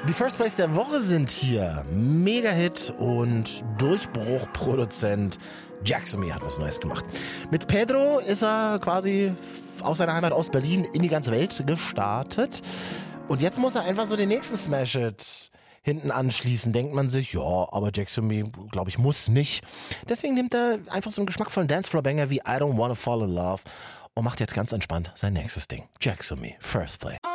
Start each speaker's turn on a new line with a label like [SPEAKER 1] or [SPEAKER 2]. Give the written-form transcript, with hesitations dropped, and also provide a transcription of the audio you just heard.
[SPEAKER 1] Die First Place der Woche sind hier Mega-Hit und Durchbruchproduzent Jacksomy hat was Neues gemacht. Mit Pedro ist er quasi aus seiner Heimat aus Berlin in die ganze Welt gestartet. Und jetzt muss er einfach so den nächsten Smash-Hit hinten anschließen. Denkt man sich, ja, aber Jacksomy, glaube ich, muss nicht. Deswegen nimmt er einfach so einen geschmackvollen Dancefloor-Banger wie I Don't Wanna Fall in Love und macht jetzt ganz entspannt sein nächstes Ding. Jacksomy, First Play.